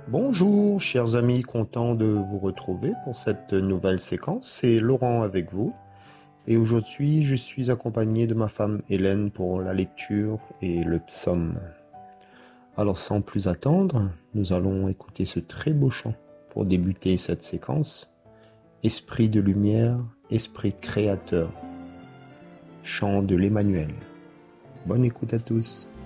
Bonjour, chers amis, content de vous retrouver pour cette nouvelle séquence. C'est Laurent avec vous. Et aujourd'hui, je suis accompagné de ma femme Hélène pour la lecture et le psaume. Alors, sans plus attendre, nous allons écouter ce très beau chant pour débuter cette séquence. Esprit de lumière, esprit créateur. Chant de l'Emmanuel. Bonne écoute à tous.